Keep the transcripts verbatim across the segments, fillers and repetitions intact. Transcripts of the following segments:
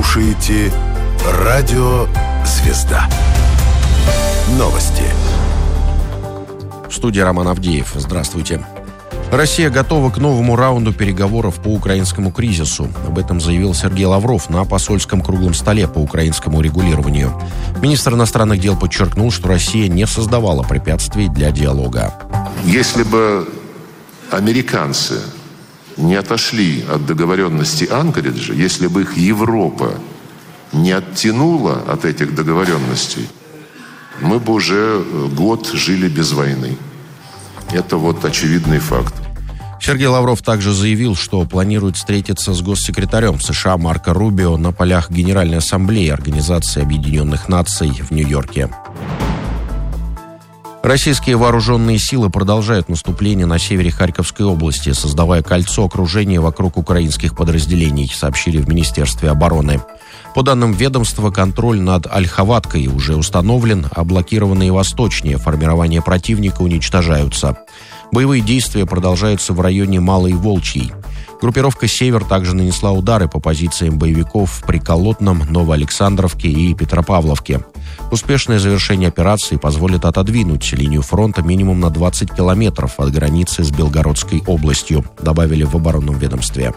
слушаете Радио «Звезда». Новости. В студии Роман Авдеев. Здравствуйте. Россия готова к новому раунду переговоров по украинскому кризису. Об этом заявил Сергей Лавров на посольском круглом столе по украинскому регулированию. Министр иностранных дел подчеркнул, что Россия не создавала препятствий для диалога. Если бы американцы не отошли от договоренности Анкориджа, если бы их Европа не оттянула от этих договоренностей, мы бы уже год жили без войны. Это вот очевидный факт. Сергей Лавров также заявил, что планирует встретиться с госсекретарем США Марко Рубио на полях Генеральной Ассамблеи Организации Объединенных Наций в Нью-Йорке. Российские вооруженные силы продолжают наступление на севере Харьковской области, создавая кольцо окружения вокруг украинских подразделений, сообщили в Министерстве обороны. По данным ведомства, контроль над Ольховаткой уже установлен, а блокированные восточнее формирования противника уничтожаются. Боевые действия продолжаются в районе Малой Волчьей. Группировка «Север» также нанесла удары по позициям боевиков в Приколотном, Новоалександровке и Петропавловке. Успешное завершение операции позволит отодвинуть линию фронта минимум на двадцать километров от границы с Белгородской областью, добавили в оборонном ведомстве.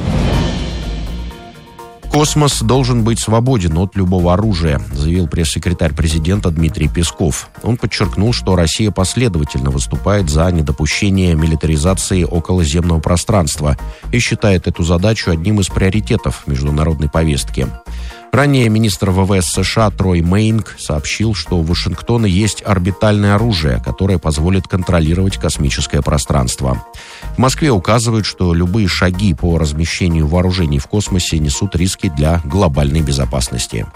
«Космос должен быть свободен от любого оружия», заявил пресс-секретарь президента Дмитрий Песков. Он подчеркнул, что Россия последовательно выступает за недопущение милитаризации околоземного пространства и считает эту задачу одним из приоритетов международной повестки. Ранее министр ВВС США Трой Мейнг сообщил, что у Вашингтона есть орбитальное оружие, которое позволит контролировать космическое пространство. В Москве указывают, что любые шаги по размещению вооружений в космосе несут риски для глобальной безопасности.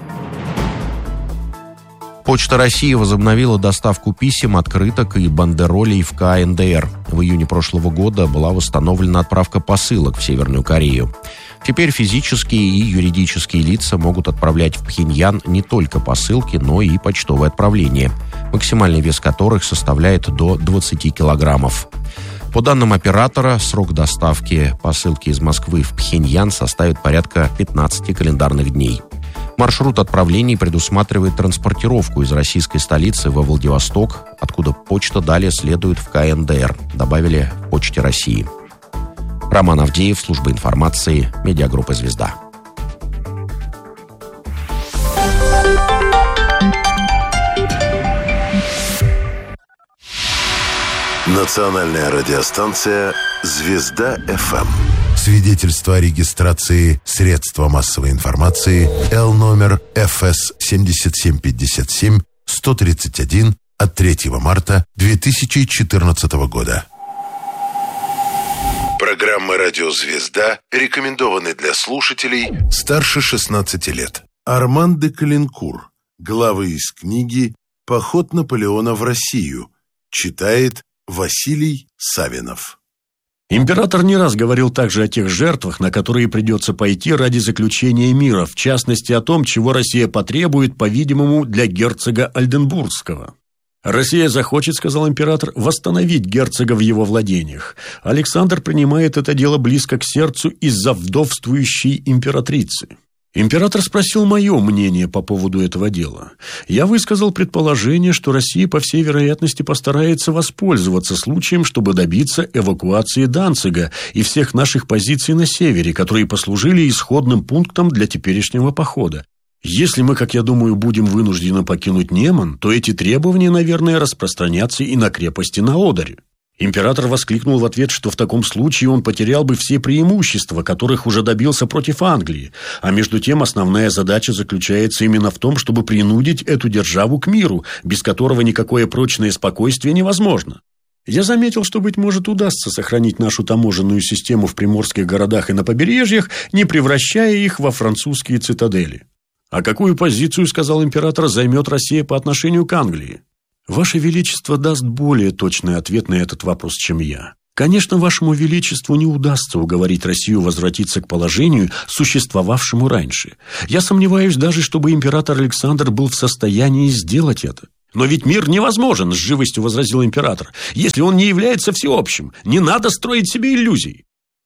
Почта России возобновила доставку писем, открыток и бандеролей в ка эн дэ эр. В июне прошлого года была восстановлена отправка посылок в Северную Корею. Теперь физические и юридические лица могут отправлять в Пхеньян не только посылки, но и почтовые отправления, максимальный вес которых составляет до двадцати килограммов. По данным оператора, срок доставки посылки из Москвы в Пхеньян составит порядка пятнадцати календарных дней. Маршрут отправлений предусматривает транспортировку из российской столицы во Владивосток, откуда почта далее следует в ка эн дэ эр, добавили в Почте России. Роман Авдеев, служба информации, медиагруппа «Звезда». Национальная радиостанция «Звезда эф эм». Свидетельство о регистрации средства массовой информации Л номер эф эс семь семь пять семь сто тридцать один от третьего марта две тысячи четырнадцатого года. Программа «Радио Звезда» рекомендованы для слушателей старше шестнадцати лет. Арман де Калинкур. Главы из книги «Поход Наполеона в Россию». Читает Василий Савинов. Император не раз говорил также о тех жертвах, на которые придется пойти ради заключения мира, в частности о том, чего Россия потребует, по-видимому, для герцога Ольденбургского. «Россия захочет, — сказал император, — восстановить герцога в его владениях. Александр принимает это дело близко к сердцу из-за вдовствующей императрицы». Император спросил мое мнение по поводу этого дела. Я высказал предположение, что Россия, по всей вероятности, постарается воспользоваться случаем, чтобы добиться эвакуации Данцига и всех наших позиций на севере, которые послужили исходным пунктом для теперешнего похода. Если мы, как я думаю, будем вынуждены покинуть Неман, то эти требования, наверное, распространятся и на крепости на Одере. Император воскликнул в ответ, что в таком случае он потерял бы все преимущества, которых уже добился против Англии, а между тем основная задача заключается именно в том, чтобы принудить эту державу к миру, без которого никакое прочное спокойствие невозможно. Я заметил, что, быть может, удастся сохранить нашу таможенную систему в приморских городах и на побережьях, не превращая их во французские цитадели. «А какую позицию, — сказал император, — займет Россия по отношению к Англии?» «Ваше Величество даст более точный ответ на этот вопрос, чем я. Конечно, Вашему Величеству не удастся уговорить Россию возвратиться к положению, существовавшему раньше. Я сомневаюсь даже, чтобы император Александр был в состоянии сделать это». «Но ведь мир невозможен, — с живостью возразил император, — если он не является всеобщим. Не надо строить себе иллюзий».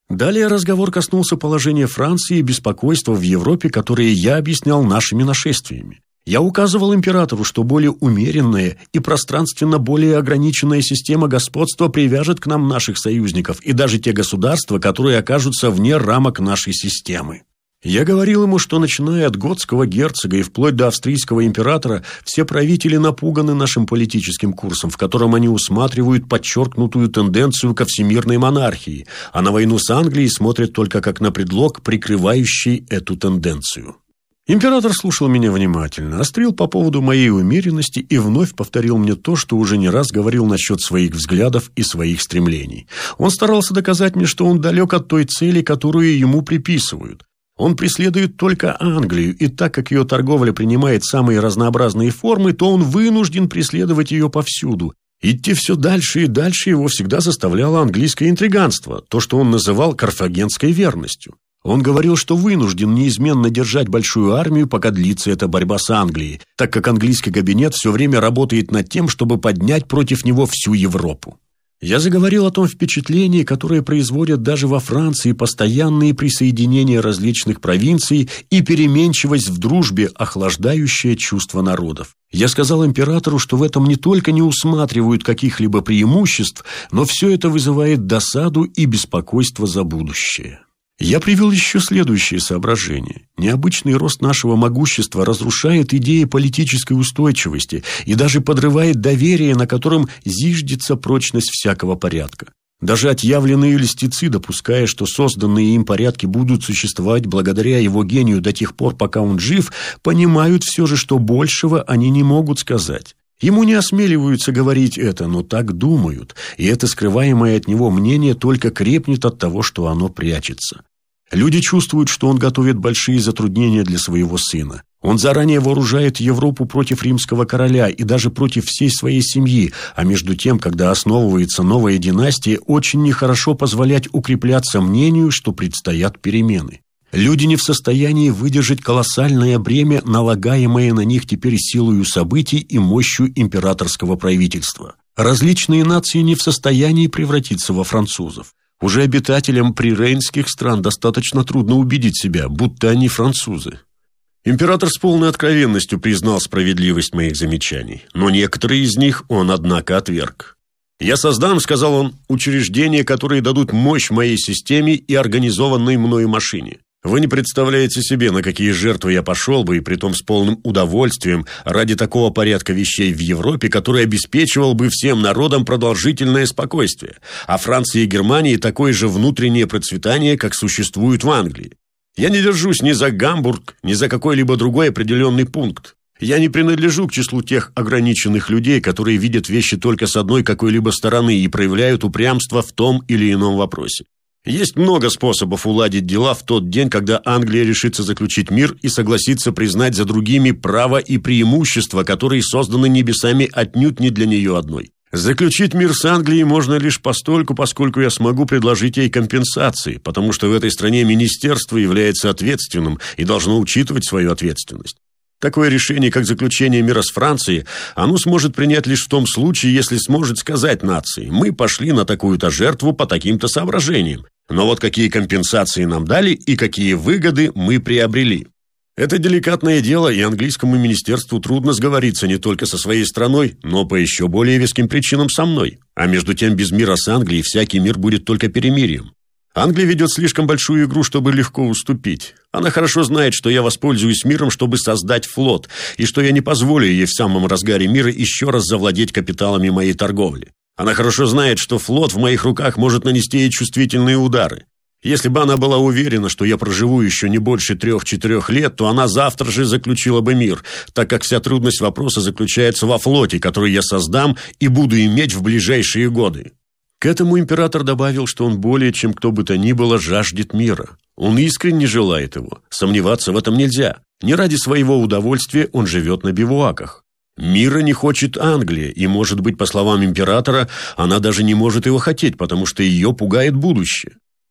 Далее разговор коснулся положения Франции и беспокойства в Европе, которые я объяснял нашими нашествиями. Я указывал императору, что более умеренная и пространственно более ограниченная система господства привяжет к нам наших союзников и даже те государства, которые окажутся вне рамок нашей системы. Я говорил ему, что начиная от готского герцога и вплоть до австрийского императора, все правители напуганы нашим политическим курсом, в котором они усматривают подчеркнутую тенденцию ко всемирной монархии, а на войну с Англией смотрят только как на предлог, прикрывающий эту тенденцию. Император слушал меня внимательно, острил по поводу моей умеренности и вновь повторил мне то, что уже не раз говорил насчет своих взглядов и своих стремлений. Он старался доказать мне, что он далек от той цели, которую ему приписывают. Он преследует только Англию, и так как ее торговля принимает самые разнообразные формы, то он вынужден преследовать ее повсюду. Идти все дальше и дальше его всегда заставляло английское интриганство, то, что он называл карфагенской верностью. Он говорил, что вынужден неизменно держать большую армию, пока длится эта борьба с Англией, так как английский кабинет все время работает над тем, чтобы поднять против него всю Европу. Я заговорил о том впечатлении, которое производят даже во Франции постоянные присоединения различных провинций и переменчивость в дружбе, охлаждающая чувства народов. Я сказал императору, что в этом не только не усматривают каких-либо преимуществ, но все это вызывает досаду и беспокойство за будущее. Я привел еще следующее соображение. Необычный рост нашего могущества разрушает идеи политической устойчивости и даже подрывает доверие, на котором зиждется прочность всякого порядка. Даже отъявленные льстецы, допуская, что созданные им порядки будут существовать благодаря его гению до тех пор, пока он жив, понимают все же, что большего они не могут сказать. Ему не осмеливаются говорить это, но так думают, и это скрываемое от него мнение только крепнет от того, что оно прячется. Люди чувствуют, что он готовит большие затруднения для своего сына. Он заранее вооружает Европу против римского короля и даже против всей своей семьи, а между тем, когда основывается новая династия, очень нехорошо позволять укрепляться мнению, что предстоят перемены. Люди не в состоянии выдержать колоссальное бремя, налагаемое на них теперь силою событий и мощью императорского правительства. Различные нации не в состоянии превратиться во французов. Уже обитателям прирейнских стран достаточно трудно убедить себя, будто они французы. Император с полной откровенностью признал справедливость моих замечаний, но некоторые из них он, однако, отверг. «Я создам, — сказал он, — учреждения, которые дадут мощь моей системе и организованной мною машине. Вы не представляете себе, на какие жертвы я пошел бы, и притом с полным удовольствием, ради такого порядка вещей в Европе, который обеспечивал бы всем народам продолжительное спокойствие, а Франции и Германии такое же внутреннее процветание, как существует в Англии. Я не держусь ни за Гамбург, ни за какой-либо другой определенный пункт. Я не принадлежу к числу тех ограниченных людей, которые видят вещи только с одной какой-либо стороны и проявляют упрямство в том или ином вопросе. Есть много способов уладить дела в тот день, когда Англия решится заключить мир и согласится признать за другими права и преимущества, которые созданы небесами отнюдь не для нее одной. Заключить мир с Англией можно лишь постольку, поскольку я смогу предложить ей компенсации, потому что в этой стране министерство является ответственным и должно учитывать свою ответственность. Такое решение, как заключение мира с Францией, оно сможет принять лишь в том случае, если сможет сказать нации: мы пошли на такую-то жертву по таким-то соображениям, но вот какие компенсации нам дали и какие выгоды мы приобрели. Это деликатное дело, и английскому министерству трудно сговориться не только со своей страной, но по еще более веским причинам со мной. А между тем, без мира с Англией всякий мир будет только перемирием. Англия ведет слишком большую игру, чтобы легко уступить. Она хорошо знает, что я воспользуюсь миром, чтобы создать флот, и что я не позволю ей в самом разгаре мира еще раз завладеть капиталами моей торговли. Она хорошо знает, что флот в моих руках может нанести ей чувствительные удары. Если бы она была уверена, что я проживу еще не больше трех-четырех лет, то она завтра же заключила бы мир, так как вся трудность вопроса заключается во флоте, который я создам и буду иметь в ближайшие годы. К этому император добавил, что он более чем кто бы то ни было жаждет мира. Он искренне желает его, сомневаться в этом нельзя. Не ради своего удовольствия он живет на бивуаках. Мира не хочет Англия, и, может быть, по словам императора, она даже не может его хотеть, потому что ее пугает будущее.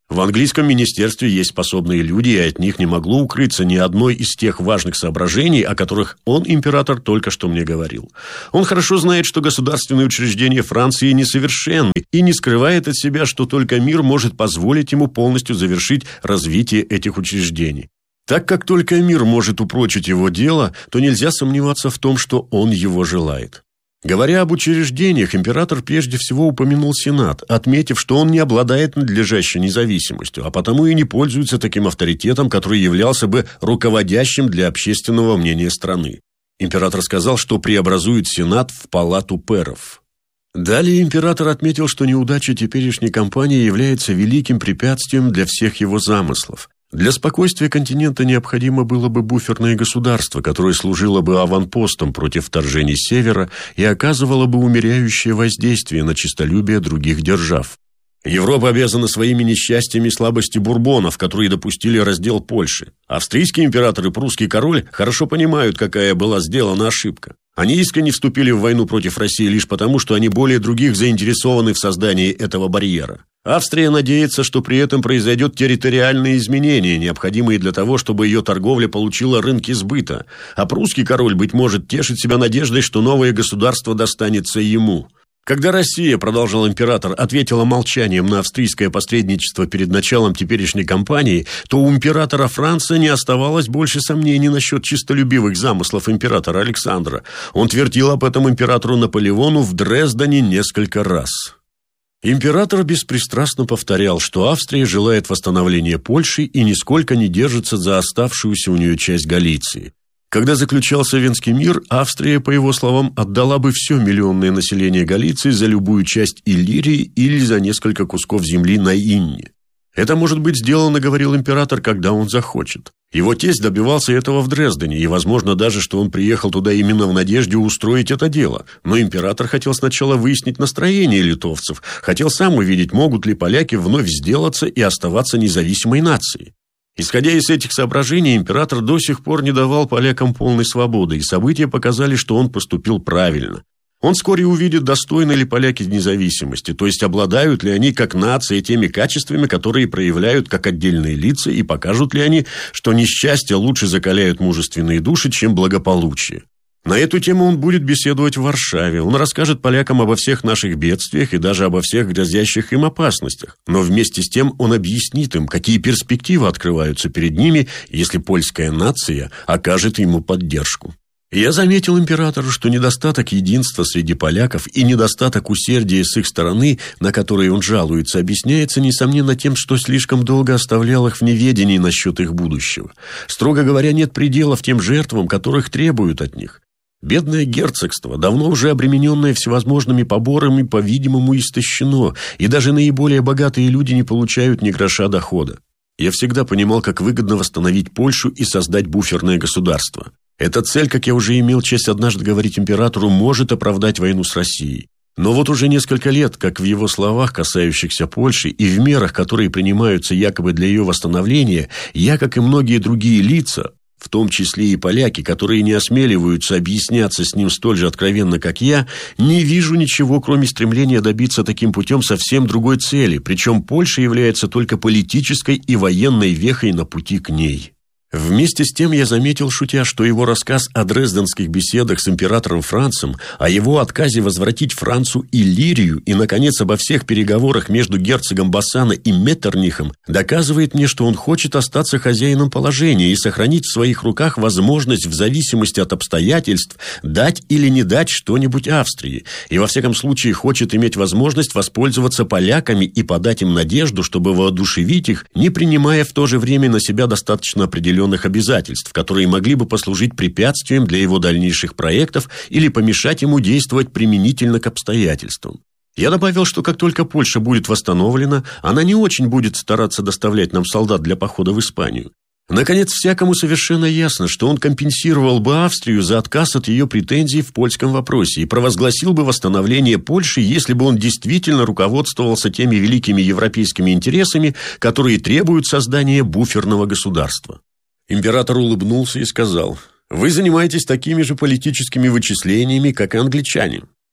В английском министерстве есть способные люди, и от них не могло укрыться ни одной из тех важных соображений, о которых он, император, только что мне говорил. Он хорошо знает, что государственные учреждения Франции несовершенны, и не скрывает от себя, что только мир может позволить ему полностью завершить развитие этих учреждений. Так как только мир может упрочить его дело, то нельзя сомневаться в том, что он его желает. Говоря об учреждениях, император прежде всего упомянул Сенат, отметив, что он не обладает надлежащей независимостью, а потому и не пользуется таким авторитетом, который являлся бы руководящим для общественного мнения страны. Император сказал, что преобразует Сенат в палату пэров. Далее император отметил, что неудача теперешней кампании является великим препятствием для всех его замыслов. Для спокойствия континента необходимо было бы буферное государство, которое служило бы аванпостом против вторжений с севера и оказывало бы умеряющее воздействие на честолюбие других держав. Европа обязана своими несчастьями и слабостью бурбонов, которые допустили раздел Польши. Австрийский император и прусский король хорошо понимают, какая была сделана ошибка. Они искренне вступили в войну против России лишь потому, что они более других заинтересованы в создании этого барьера. Австрия надеется, что при этом произойдет территориальные изменения, необходимые для того, чтобы ее торговля получила рынки сбыта. А прусский король, быть может, тешит себя надеждой, что новое государство достанется ему. Когда Россия, продолжал император, ответила молчанием на австрийское посредничество перед началом теперешней кампании, то у императора Франции не оставалось больше сомнений насчет чистолюбивых замыслов императора Александра. Он твердил об этом императору Наполеону в Дрездене несколько раз. Император беспристрастно повторял, что Австрия желает восстановления Польши и нисколько не держится за оставшуюся у нее часть Галиции. Когда заключался Венский мир, Австрия, по его словам, отдала бы все миллионное население Галиции за любую часть Иллирии или за несколько кусков земли на Инне. Это может быть сделано, говорил император, когда он захочет. Его тесть добивался этого в Дрездене, и, возможно, даже, что он приехал туда именно в надежде устроить это дело. Но император хотел сначала выяснить настроение литовцев, хотел сам увидеть, могут ли поляки вновь сделаться и оставаться независимой нацией. Исходя из этих соображений, император до сих пор не давал полякам полной свободы, и события показали, что он поступил правильно. Он вскоре увидит, достойны ли поляки независимости, то есть обладают ли они как нация теми качествами, которые проявляют как отдельные лица, и покажут ли они, что несчастья лучше закаляют мужественные души, чем благополучие. На эту тему он будет беседовать в Варшаве. Он расскажет полякам обо всех наших бедствиях и даже обо всех грозящих им опасностях. Но вместе с тем он объяснит им, какие перспективы открываются перед ними, если польская нация окажет ему поддержку. Я заметил императору, что недостаток единства среди поляков и недостаток усердия с их стороны, на которые он жалуется, объясняется, несомненно, тем, что слишком долго оставлял их в неведении насчет их будущего. Строго говоря, нет пределов тем жертвам, которых требуют от них. Бедное герцогство, давно уже обремененное всевозможными поборами, по-видимому, истощено, и даже наиболее богатые люди не получают ни гроша дохода. Я всегда понимал, как выгодно восстановить Польшу и создать буферное государство. Эта цель, как я уже имел честь однажды говорить императору, может оправдать войну с Россией. Но вот уже несколько лет, как в его словах, касающихся Польши, и в мерах, которые принимаются якобы для ее восстановления, я, как и многие другие лица, в том числе и поляки, которые не осмеливаются объясняться с ним столь же откровенно, как я, не вижу ничего, кроме стремления добиться таким путем совсем другой цели, причем Польша является только политической и военной вехой на пути к ней. Вместе с тем я заметил, шутя, что его рассказ о дрезденских беседах с императором Францем, о его отказе возвратить Францу Иллирию и, наконец, обо всех переговорах между герцогом Бассана и Меттернихом доказывает мне, что он хочет остаться хозяином положения и сохранить в своих руках возможность в зависимости от обстоятельств дать или не дать что-нибудь Австрии, и во всяком случае хочет иметь возможность воспользоваться поляками и подать им надежду, чтобы воодушевить их, не принимая в то же время на себя достаточно определенных обязательств, которые могли бы послужить препятствием для его дальнейших проектов или помешать ему действовать применительно к обстоятельствам. Я добавил, что как только Польша будет восстановлена, она не очень будет стараться доставлять нам солдат для похода в Испанию. Наконец, всякому совершенно ясно, что он компенсировал бы Австрию за отказ от ее претензий в польском вопросе и провозгласил бы восстановление Польши, если бы он действительно руководствовался теми великими европейскими интересами, которые требуют создания буферного государства. Император улыбнулся и сказал: «Вы занимаетесь такими же политическими вычислениями, как и англичане.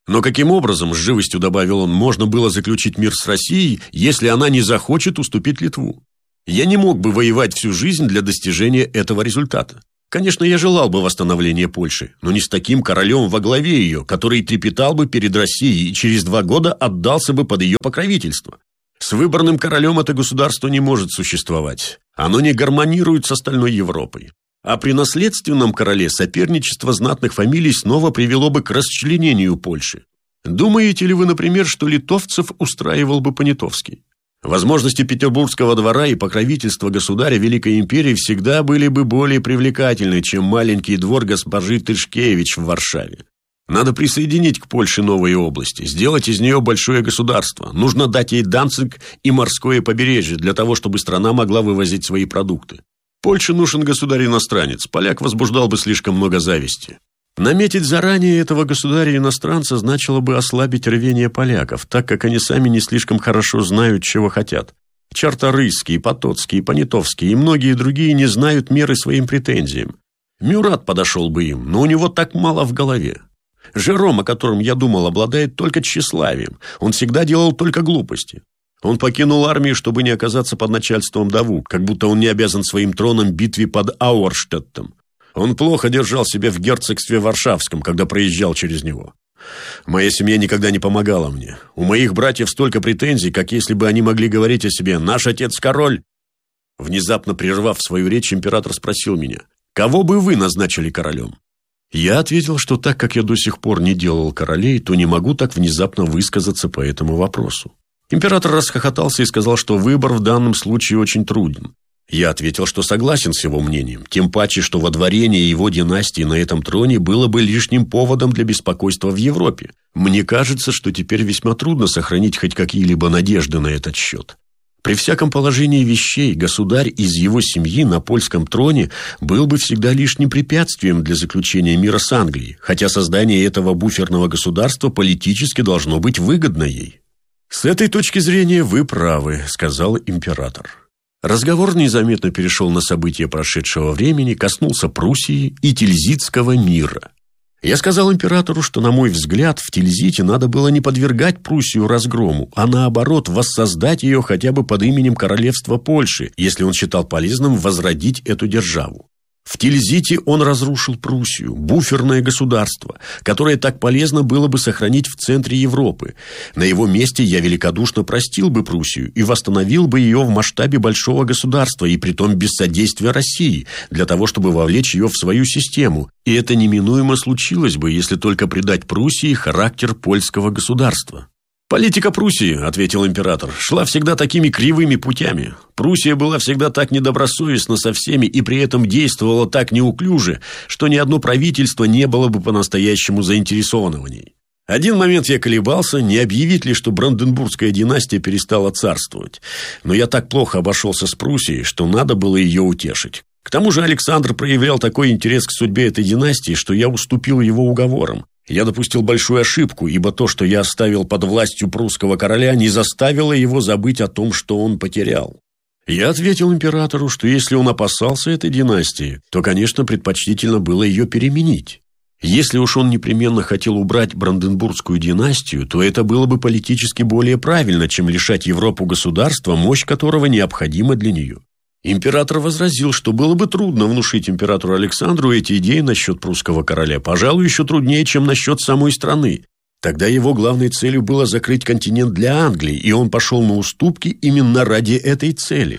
Но каким образом, с живостью добавил он, можно было заключить мир с Россией, если она не захочет уступить Литву? Я не мог бы воевать всю жизнь для достижения этого результата. Конечно, я желал бы восстановления Польши, но не с таким королем во главе ее, который трепетал бы перед Россией и через два года отдался бы под ее покровительство. С выборным королем это государство не может существовать. Оно не гармонирует с остальной Европой. А при наследственном короле соперничество знатных фамилий снова привело бы к расчленению Польши. Думаете ли вы, например, что литовцев устраивал бы Понятовский? Возможности петербургского двора и покровительства государя Великой империи всегда были бы более привлекательны, чем маленький двор госпожи Тышкевич в Варшаве. Надо присоединить к Польше новые области, сделать из нее большое государство. Нужно дать ей Данциг и морское побережье для того, чтобы страна могла вывозить свои продукты. Польше нужен государь-иностранец, поляк возбуждал бы слишком много зависти. Наметить заранее этого государя-иностранца значило бы ослабить рвение поляков, так как они сами не слишком хорошо знают, чего хотят. Чарторийский, Потоцкий, Понятовский и многие другие не знают меры своим претензиям. Мюрат подошел бы им, но у него так мало в голове. Жером, о котором я думал, обладает только тщеславием. Он всегда делал только глупости. Он покинул армию, чтобы не оказаться под начальством Даву, как будто он не обязан своим троном битве под Ауэрштеттом. Он плохо держал себя в герцогстве Варшавском, когда проезжал через него. Моя семья никогда не помогала мне. У моих братьев столько претензий, как если бы они могли говорить о себе «Наш отец король». Внезапно прервав свою речь, император спросил меня: «Кого бы вы назначили королем?» Я ответил, что так как я до сих пор не делал королей, то не могу так внезапно высказаться по этому вопросу. Император расхохотался и сказал, что выбор в данном случае очень труден. Я ответил, что согласен с его мнением, тем паче, что водворение его династии на этом троне было бы лишним поводом для беспокойства в Европе. Мне кажется, что теперь весьма трудно сохранить хоть какие-либо надежды на этот счет. При всяком положении вещей государь из его семьи на польском троне был бы всегда лишним препятствием для заключения мира с Англией, хотя создание этого буферного государства политически должно быть выгодно ей. «С этой точки зрения вы правы», — сказал император. Разговор незаметно перешел на события прошедшего времени, коснулся Пруссии и Тильзитского мира. Я сказал императору, что, на мой взгляд, в Тильзите надо было не подвергать Пруссию разгрому, а наоборот воссоздать ее хотя бы под именем Королевства Польши, если он считал полезным возродить эту державу. В Тильзите он разрушил Пруссию, буферное государство, которое так полезно было бы сохранить в центре Европы. На его месте я великодушно простил бы Пруссию и восстановил бы ее в масштабе большого государства, и притом без содействия России, для того, чтобы вовлечь ее в свою систему. И это неминуемо случилось бы, если только придать Пруссии характер польского государства. «Политика Пруссии, — ответил император, — шла всегда такими кривыми путями. Пруссия была всегда так недобросовестна со всеми и при этом действовала так неуклюже, что ни одно правительство не было бы по-настоящему заинтересовано в ней. Один момент я колебался, не объявить ли, что Бранденбургская династия перестала царствовать. Но я так плохо обошелся с Пруссией, что надо было ее утешить. К тому же Александр проявлял такой интерес к судьбе этой династии, что я уступил его уговорам. Я допустил большую ошибку, ибо то, что я оставил под властью прусского короля, не заставило его забыть о том, что он потерял. Я ответил императору, что если он опасался этой династии, то, конечно, предпочтительно было ее переменить. Если уж он непременно хотел убрать Бранденбургскую династию, то это было бы политически более правильно, чем лишать Европу государства, мощь которого необходима для нее. Император возразил, что было бы трудно внушить императору Александру эти идеи насчет прусского короля, пожалуй, еще труднее, чем насчет самой страны. Тогда его главной целью было закрыть континент для Англии, и он пошел на уступки именно ради этой цели.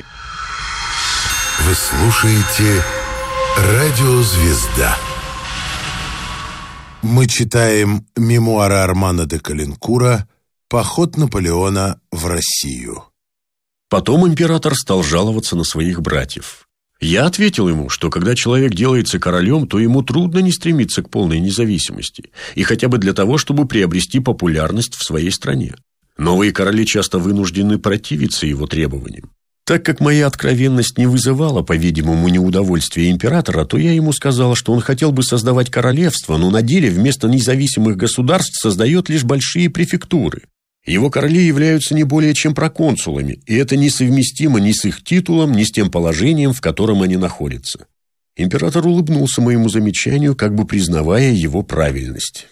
Вы слушаете «Радио Звезда». Мы читаем мемуары Армана де Калинкура «Поход Наполеона в Россию». Потом император стал жаловаться на своих братьев. Я ответил ему, что когда человек делается королем, то ему трудно не стремиться к полной независимости, и хотя бы для того, чтобы приобрести популярность в своей стране. Новые короли часто вынуждены противиться его требованиям. Так как моя откровенность не вызывала, по-видимому, неудовольствия императора, то я ему сказал, что он хотел бы создавать королевство, но на деле вместо независимых государств создает лишь большие префектуры. Его короли являются не более чем проконсулами, и это несовместимо ни с их титулом, ни с тем положением, в котором они находятся. Император улыбнулся моему замечанию, как бы признавая его правильность.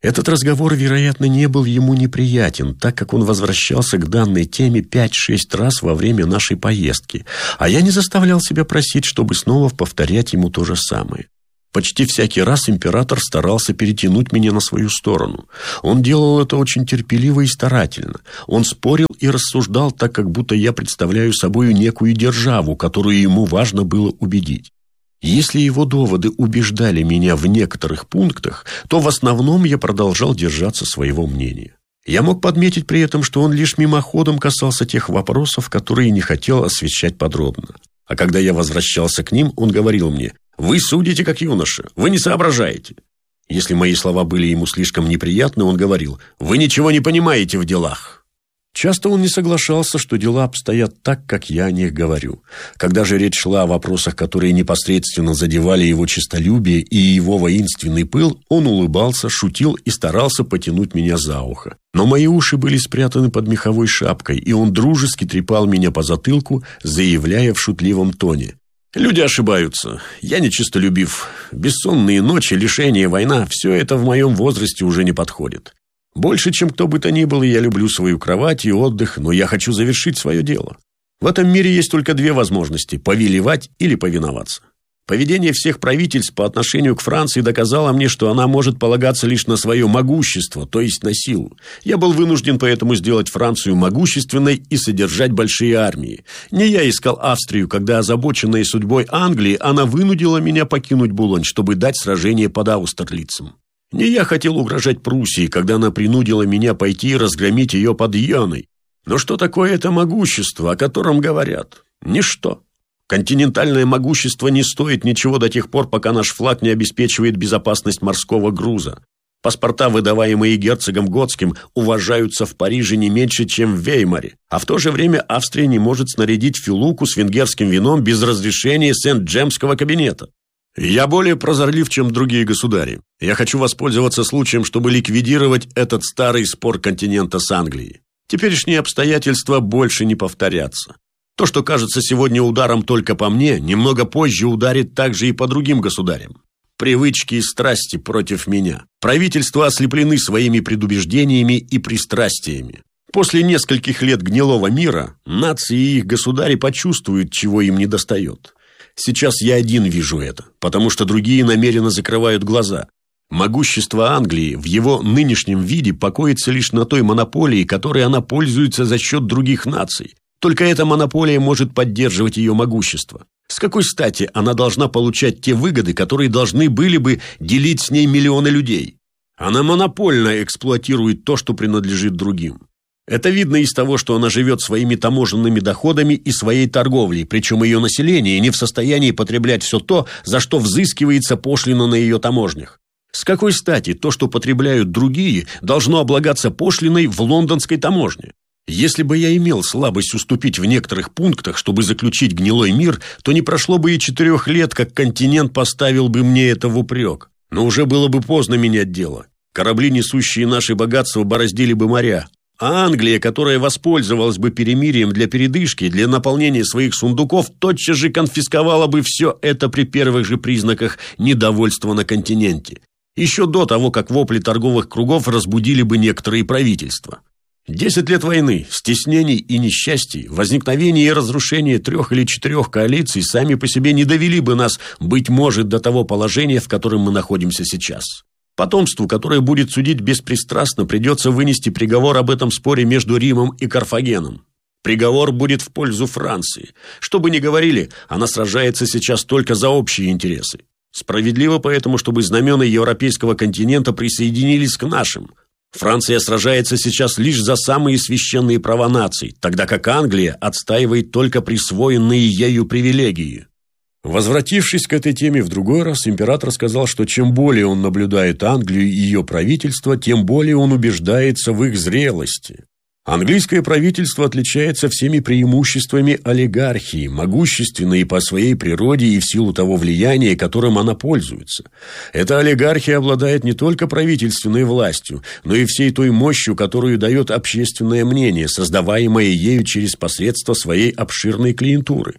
Этот разговор, вероятно, не был ему неприятен, так как он возвращался к данной теме пять-шесть раз во время нашей поездки, а я не заставлял себя просить, чтобы снова повторять ему то же самое. Почти всякий раз император старался перетянуть меня на свою сторону. Он делал это очень терпеливо и старательно. Он спорил и рассуждал так, как будто я представляю собою некую державу, которую ему важно было убедить. Если его доводы убеждали меня в некоторых пунктах, то в основном я продолжал держаться своего мнения. Я мог подметить при этом, что он лишь мимоходом касался тех вопросов, которые не хотел освещать подробно. А когда я возвращался к ним, он говорил мне: «Вы судите как юноша, вы не соображаете». Если мои слова были ему слишком неприятны, он говорил: «Вы ничего не понимаете в делах». Часто он не соглашался, что дела обстоят так, как я о них говорю. Когда же речь шла о вопросах, которые непосредственно задевали его честолюбие и его воинственный пыл, он улыбался, шутил и старался потянуть меня за ухо. Но мои уши были спрятаны под меховой шапкой, и он дружески трепал меня по затылку, заявляя в шутливом тоне: «Люди ошибаются. Я не честолюбив. Бессонные ночи, лишения, война – все это в моем возрасте уже не подходит. Больше, чем кто бы то ни было, я люблю свою кровать и отдых, но я хочу завершить свое дело. В этом мире есть только две возможности – повелевать или повиноваться. Поведение всех правительств по отношению к Франции доказало мне, что она может полагаться лишь на свое могущество, то есть на силу. Я был вынужден поэтому сделать Францию могущественной и содержать большие армии. Не я искал Австрию, когда, озабоченная судьбой Англии, она вынудила меня покинуть Булонь, чтобы дать сражение под Аустерлицем. Не я хотел угрожать Пруссии, когда она принудила меня пойти и разгромить ее под Йеной. Но что такое это могущество, о котором говорят? Ничто. Континентальное могущество не стоит ничего до тех пор, пока наш флаг не обеспечивает безопасность морского груза. Паспорта, выдаваемые герцогом Готским, уважаются в Париже не меньше, чем в Веймаре. А в то же время Австрия не может снарядить филуку с венгерским вином без разрешения Сент-Джемского кабинета. Я более прозорлив, чем другие государи. Я хочу воспользоваться случаем, чтобы ликвидировать этот старый спор континента с Англией. Теперешние обстоятельства больше не повторятся. То, что кажется сегодня ударом только по мне, немного позже ударит также и по другим государям. Привычки и страсти против меня. Правительства ослеплены своими предубеждениями и пристрастиями. После нескольких лет гнилого мира нации и их государи почувствуют, чего им недостает. Сейчас я один вижу это, потому что другие намеренно закрывают глаза. Могущество Англии в его нынешнем виде покоится лишь на той монополии, которой она пользуется за счет других наций. Только эта монополия может поддерживать ее могущество. С какой стати она должна получать те выгоды, которые должны были бы делить с ней миллионы людей? Она монопольно эксплуатирует то, что принадлежит другим. Это видно из того, что она живет своими таможенными доходами и своей торговлей, причем ее население не в состоянии потреблять все то, за что взыскивается пошлина на ее таможнях. С какой стати то, что потребляют другие, должно облагаться пошлиной в лондонской таможне? Если бы я имел слабость уступить в некоторых пунктах, чтобы заключить гнилой мир, то не прошло бы и четырех лет, как континент поставил бы мне это в упрек. Но уже было бы поздно менять дело. Корабли, несущие наши богатства, бороздили бы моря. А Англия, которая воспользовалась бы перемирием для передышки, для наполнения своих сундуков, тотчас же конфисковала бы все это при первых же признаках недовольства на континенте. Еще до того, как вопли торговых кругов разбудили бы некоторые правительства. Десять лет войны, стеснений и несчастий, возникновение и разрушение трех или четырех коалиций сами по себе не довели бы нас, быть может, до того положения, в котором мы находимся сейчас. Потомству, которое будет судить беспристрастно, придется вынести приговор об этом споре между Римом и Карфагеном. Приговор будет в пользу Франции. Что бы ни говорили, она сражается сейчас только за общие интересы. Справедливо поэтому, чтобы знамена европейского континента присоединились к нашим. Франция сражается сейчас лишь за самые священные права наций, тогда как Англия отстаивает только присвоенные ею привилегии. Возвратившись к этой теме в другой раз, император сказал, что чем более он наблюдает Англию и ее правительство, тем более он убеждается в их зрелости. Английское правительство отличается всеми преимуществами олигархии, могущественной по своей природе и в силу того влияния, которым она пользуется. Эта олигархия обладает не только правительственной властью, но и всей той мощью, которую дает общественное мнение, создаваемое ею через посредство своей обширной клиентуры.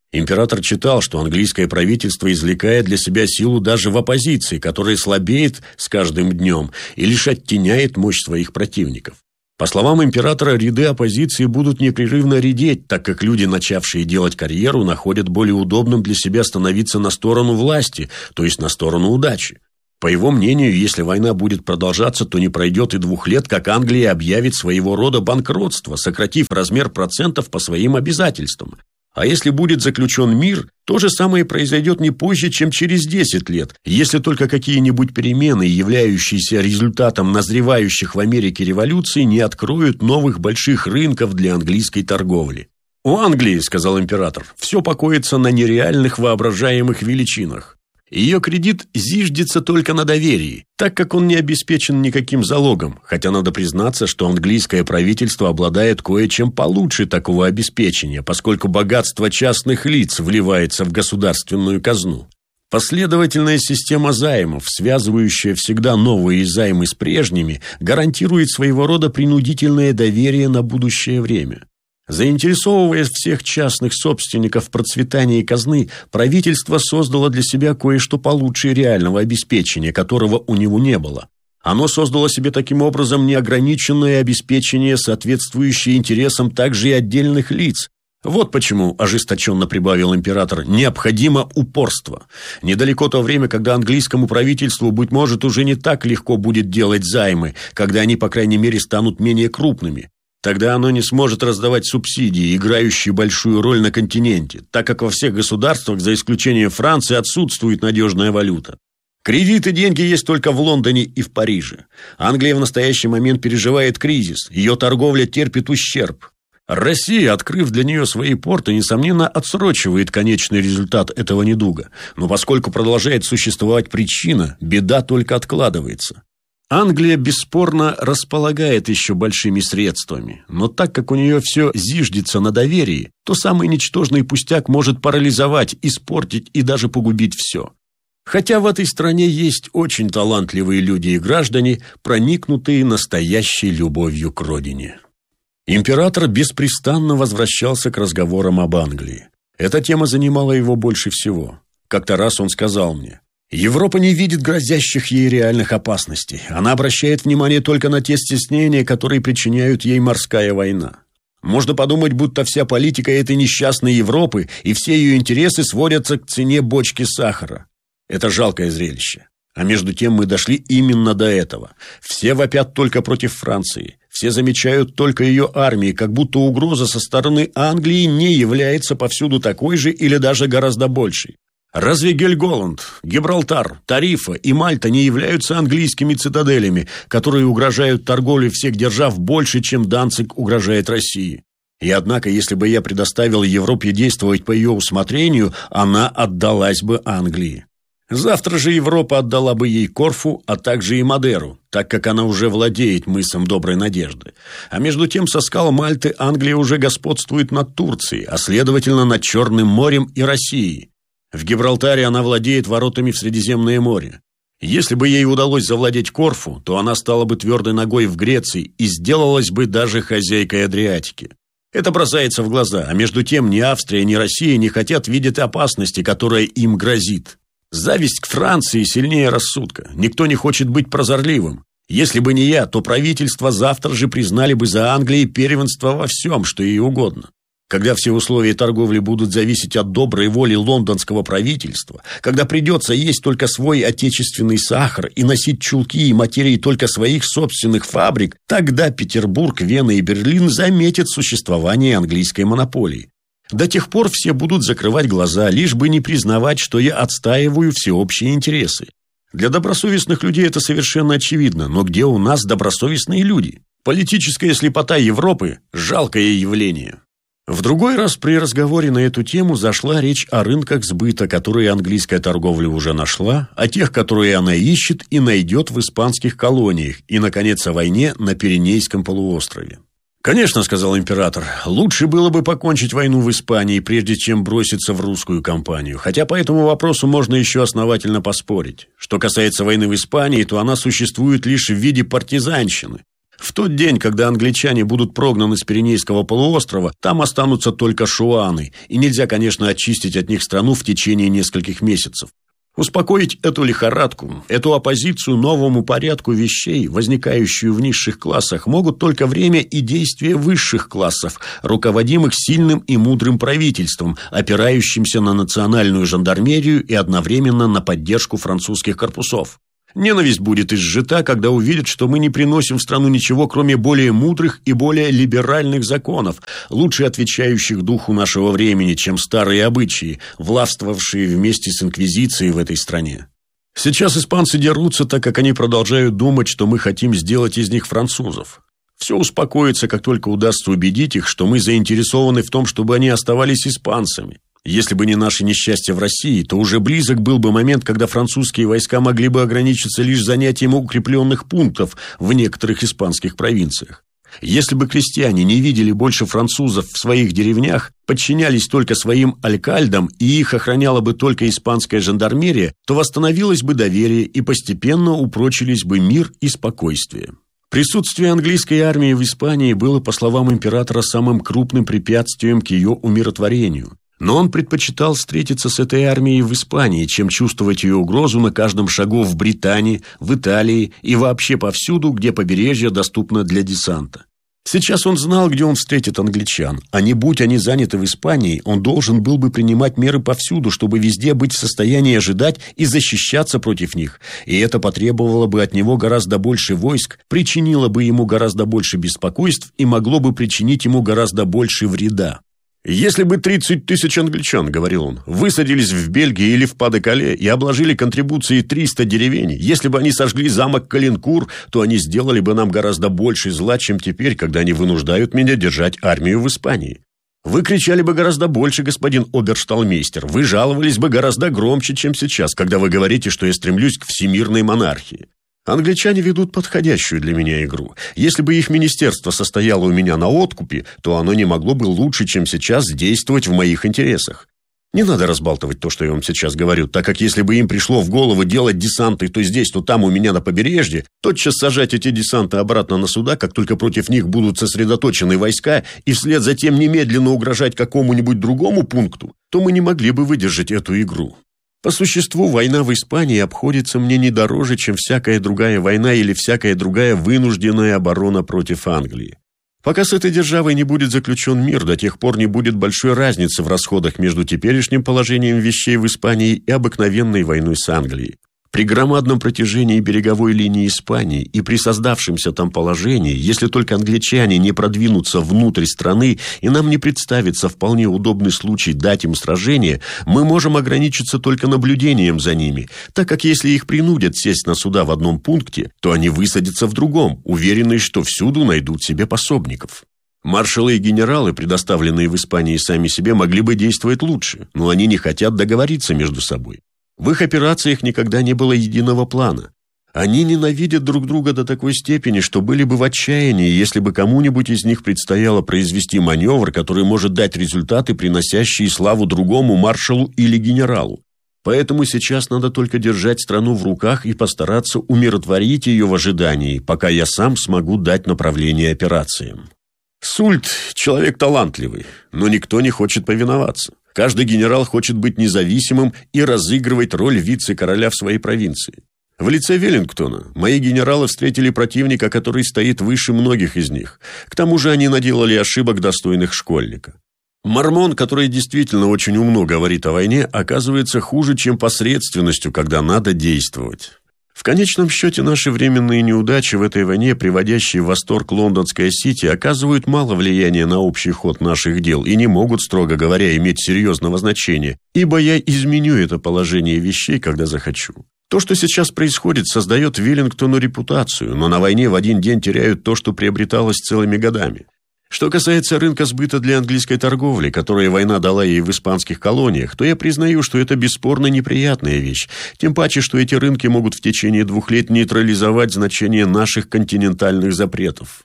Император читал, что английское правительство извлекает для себя силу даже в оппозиции, которая слабеет с каждым днем и лишь оттеняет мощь своих противников. По словам императора, ряды оппозиции будут непрерывно редеть, так как люди, начавшие делать карьеру, находят более удобным для себя становиться на сторону власти, то есть на сторону удачи. По его мнению, если война будет продолжаться, то не пройдет и двух лет, как Англия объявит своего рода банкротство, сократив размер процентов по своим обязательствам. А если будет заключен мир, то же самое произойдет не позже, чем через десять лет, если только какие-нибудь перемены, являющиеся результатом назревающих в Америке революций, не откроют новых больших рынков для английской торговли. «У Англии, — сказал император, — все покоится на нереальных воображаемых величинах. Ее кредит зиждется только на доверии, так как он не обеспечен никаким залогом, хотя надо признаться, что английское правительство обладает кое-чем получше такого обеспечения, поскольку богатство частных лиц вливается в государственную казну. Последовательная система займов, связывающая всегда новые займы с прежними, гарантирует своего рода принудительное доверие на будущее время. Заинтересовывая всех частных собственников в процветании казны, правительство создало для себя кое-что получше реального обеспечения, которого у него не было. Оно создало себе таким образом неограниченное обеспечение, соответствующее интересам также и отдельных лиц. Вот почему, ожесточенно прибавил император, необходимо упорство. Недалеко то время, когда английскому правительству, быть может, уже не так легко будет делать займы, когда они, по крайней мере, станут менее крупными. Тогда оно не сможет раздавать субсидии, играющие большую роль на континенте, так как во всех государствах, за исключением Франции, отсутствует надежная валюта. Кредиты и деньги есть только в Лондоне и в Париже. Англия в настоящий момент переживает кризис, ее торговля терпит ущерб. Россия, открыв для нее свои порты, несомненно, отсрочивает конечный результат этого недуга, но поскольку продолжает существовать причина, беда только откладывается. Англия, бесспорно, располагает еще большими средствами, но так как у нее все зиждется на доверии, то самый ничтожный пустяк может парализовать, испортить и даже погубить все. Хотя в этой стране есть очень талантливые люди и граждане, проникнутые настоящей любовью к родине. Император беспрестанно возвращался к разговорам об Англии. Эта тема занимала его больше всего. Как-то раз он сказал мне: «Европа не видит грозящих ей реальных опасностей. Она обращает внимание только на те стеснения, которые причиняют ей морская война. Можно подумать, будто вся политика этой несчастной Европы и все ее интересы сводятся к цене бочки сахара. Это жалкое зрелище. А между тем мы дошли именно до этого. Все вопят только против Франции. Все замечают только ее армии, как будто угроза со стороны Англии не является повсюду такой же или даже гораздо большей. Разве Гельголанд, Гибралтар, Тарифа и Мальта не являются английскими цитаделями, которые угрожают торговле всех держав больше, чем Данциг угрожает России? И однако, если бы я предоставил Европе действовать по ее усмотрению, она отдалась бы Англии. Завтра же Европа отдала бы ей Корфу, а также и Мадеру, так как она уже владеет мысом Доброй Надежды. А между тем со скал Мальты Англия уже господствует над Турцией, а следовательно над Черным морем и Россией. В Гибралтаре она владеет воротами в Средиземное море. Если бы ей удалось завладеть Корфу, то она стала бы твердой ногой в Греции и сделалась бы даже хозяйкой Адриатики. Это бросается в глаза, а между тем ни Австрия, ни Россия не хотят видеть опасности, которая им грозит. Зависть к Франции сильнее рассудка. Никто не хочет быть прозорливым. Если бы не я, то правительство завтра же признали бы за Англией первенство во всем, что ей угодно. Когда все условия торговли будут зависеть от доброй воли лондонского правительства, когда придется есть только свой отечественный сахар и носить чулки и материи только своих собственных фабрик, тогда Петербург, Вена и Берлин заметят существование английской монополии. До тех пор все будут закрывать глаза, лишь бы не признавать, что я отстаиваю всеобщие интересы. Для добросовестных людей это совершенно очевидно, но где у нас добросовестные люди? Политическая слепота Европы – жалкое явление. В другой раз при разговоре на эту тему зашла речь о рынках сбыта, которые английская торговля уже нашла, о тех, которые она ищет и найдет в испанских колониях, и, наконец, о войне на Пиренейском полуострове. «Конечно, — сказал император, — лучше было бы покончить войну в Испании, прежде чем броситься в русскую кампанию, хотя по этому вопросу можно еще основательно поспорить. Что касается войны в Испании, то она существует лишь в виде партизанщины. В тот день, когда англичане будут прогнаны с Пиренейского полуострова, там останутся только шуаны, и нельзя, конечно, очистить от них страну в течение нескольких месяцев. Успокоить эту лихорадку, эту оппозицию новому порядку вещей, возникающую в низших классах, могут только время и действия высших классов, руководимых сильным и мудрым правительством, опирающимся на национальную жандармерию и одновременно на поддержку французских корпусов. Ненависть будет изжита, когда увидят, что мы не приносим в страну ничего, кроме более мудрых и более либеральных законов, лучше отвечающих духу нашего времени, чем старые обычаи, властвовавшие вместе с инквизицией в этой стране. Сейчас испанцы дерутся, так как они продолжают думать, что мы хотим сделать из них французов. Все успокоится, как только удастся убедить их, что мы заинтересованы в том, чтобы они оставались испанцами. Если бы не наше несчастье в России, то уже близок был бы момент, когда французские войска могли бы ограничиться лишь занятием укрепленных пунктов в некоторых испанских провинциях. Если бы крестьяне не видели больше французов в своих деревнях, подчинялись только своим алькальдам и их охраняла бы только испанская жандармерия, то восстановилось бы доверие и постепенно упрочились бы мир и спокойствие. Присутствие английской армии в Испании было, по словам императора, самым крупным препятствием к ее умиротворению. Но он предпочитал встретиться с этой армией в Испании, чем чувствовать ее угрозу на каждом шагу в Британии, в Италии и вообще повсюду, где побережье доступно для десанта. Сейчас он знал, где он встретит англичан, а не будь они заняты в Испании, он должен был бы принимать меры повсюду, чтобы везде быть в состоянии ожидать и защищаться против них. И это потребовало бы от него гораздо больше войск, причинило бы ему гораздо больше беспокойств и могло бы причинить ему гораздо больше вреда. «Если бы тридцать тысяч англичан, — говорил он, — высадились в Бельгии или в Па-де-Кале и обложили контрибуцией триста деревень, если бы они сожгли замок Калинкур, то они сделали бы нам гораздо больше зла, чем теперь, когда они вынуждают меня держать армию в Испании. Вы кричали бы гораздо больше, господин обершталмейстер, вы жаловались бы гораздо громче, чем сейчас, когда вы говорите, что я стремлюсь к всемирной монархии. Англичане ведут подходящую для меня игру. Если бы их министерство состояло у меня на откупе, то оно не могло бы лучше, чем сейчас, действовать в моих интересах. Не надо разбалтывать то, что я вам сейчас говорю, так как если бы им пришло в голову делать десанты то здесь, то там у меня на побережье, тотчас сажать эти десанты обратно на суда, как только против них будут сосредоточены войска, и вслед за тем немедленно угрожать какому-нибудь другому пункту, то мы не могли бы выдержать эту игру. По существу, война в Испании обходится мне не дороже, чем всякая другая война или всякая другая вынужденная оборона против Англии. Пока с этой державой не будет заключен мир, до тех пор не будет большой разницы в расходах между теперешним положением вещей в Испании и обыкновенной войной с Англией. При громадном протяжении береговой линии Испании и при создавшемся там положении, если только англичане не продвинутся внутрь страны и нам не представится вполне удобный случай дать им сражение, мы можем ограничиться только наблюдением за ними, так как если их принудят сесть на суда в одном пункте, то они высадятся в другом, уверенные, что всюду найдут себе пособников. Маршалы и генералы, предоставленные в Испании сами себе, могли бы действовать лучше, но они не хотят договориться между собой. В их операциях никогда не было единого плана. Они ненавидят друг друга до такой степени, что были бы в отчаянии, если бы кому-нибудь из них предстояло произвести маневр, который может дать результаты, приносящие славу другому маршалу или генералу. Поэтому сейчас надо только держать страну в руках и постараться умиротворить ее в ожидании, пока я сам смогу дать направление операциям. Сульт – человек талантливый, но никто не хочет повиноваться. Каждый генерал хочет быть независимым и разыгрывать роль вице-короля в своей провинции. В лице Веллингтона мои генералы встретили противника, который стоит выше многих из них. К тому же они наделали ошибок, достойных школьника. Мормон, который действительно очень умно говорит о войне, оказывается хуже, чем посредственностью, когда надо действовать. В конечном счете, наши временные неудачи в этой войне, приводящие в восторг лондонское Сити, оказывают мало влияния на общий ход наших дел и не могут, строго говоря, иметь серьезного значения, ибо я изменю это положение вещей, когда захочу. То, что сейчас происходит, создает Веллингтону репутацию, но на войне в один день теряют то, что приобреталось целыми годами. Что касается рынка сбыта для английской торговли, которую война дала ей в испанских колониях, то я признаю, что это бесспорно неприятная вещь, тем паче, что эти рынки могут в течение двух лет нейтрализовать значение наших континентальных запретов.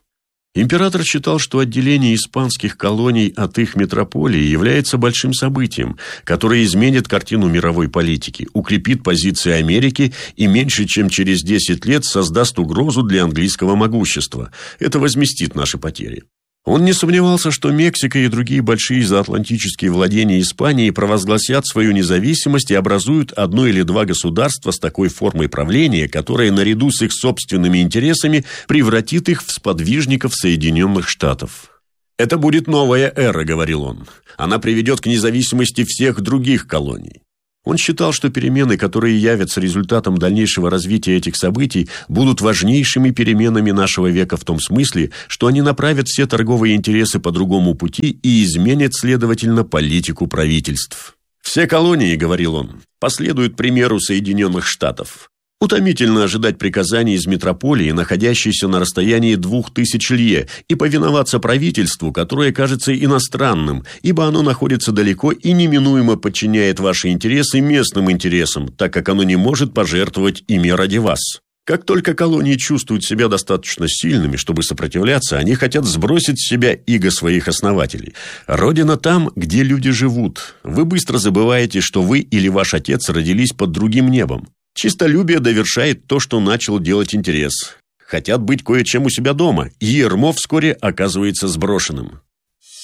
Император считал, что отделение испанских колоний от их метрополии является большим событием, которое изменит картину мировой политики, укрепит позиции Америки и меньше чем через десять лет создаст угрозу для английского могущества. Это возместит наши потери. Он не сомневался, что Мексика и другие большие заатлантические владения Испании провозгласят свою независимость и образуют одно или два государства с такой формой правления, которая наряду с их собственными интересами превратит их в сподвижников Соединенных Штатов. «Это будет новая эра», — говорил он. «Она приведет к независимости всех других колоний». Он считал, что перемены, которые явятся результатом дальнейшего развития этих событий, будут важнейшими переменами нашего века в том смысле, что они направят все торговые интересы по другому пути и изменят, следовательно, политику правительств. «Все колонии, — говорил он, — последуют примеру Соединенных Штатов. Утомительно ожидать приказаний из метрополии, находящейся на расстоянии двух тысяч лье, и повиноваться правительству, которое кажется иностранным, ибо оно находится далеко и неминуемо подчиняет ваши интересы местным интересам, так как оно не может пожертвовать ими ради вас. Как только колонии чувствуют себя достаточно сильными, чтобы сопротивляться, они хотят сбросить с себя иго своих основателей. Родина там, где люди живут. Вы быстро забываете, что вы или ваш отец родились под другим небом. Чистолюбие довершает то, что начал делать интерес. Хотят быть кое-чем у себя дома, и ярмо вскоре оказывается сброшенным.